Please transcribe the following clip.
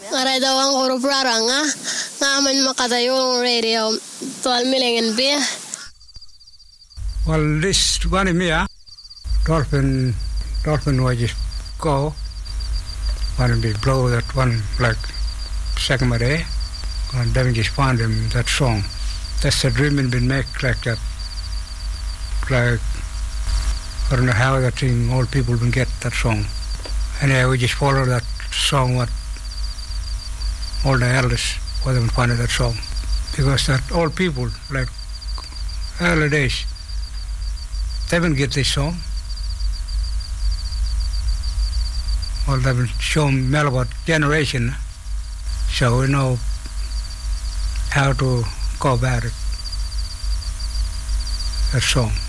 Aray daw ang huruf raranga. Ngaman makatayong radio 12 million beer. Well, this one in here, dolphin was just go. When they blow that one like second of day, and then just find him that song. That's the dream been made like that. Like, I don't know how that thing, old people can get that song. Anyway, we just follow that song, what all the elders, what them find that song. Because that old people, like early days, they didn't get this song. Well, they've been shown well about generation, so we know how to go about it, that song.